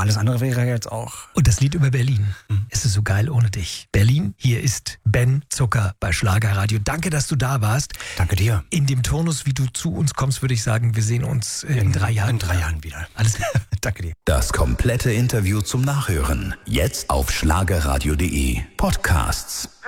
Alles andere wäre jetzt auch... Und das Lied über Berlin. Es ist so geil ohne dich. Berlin, hier ist Ben Zucker bei Schlagerradio. Danke, dass du da warst. Danke dir. In dem Turnus, wie du zu uns kommst, würde ich sagen, wir sehen uns in 3 Jahren. In 3 Jahren wieder. Alles klar. Danke dir. Das komplette Interview zum Nachhören. Jetzt auf schlagerradio.de. Podcasts.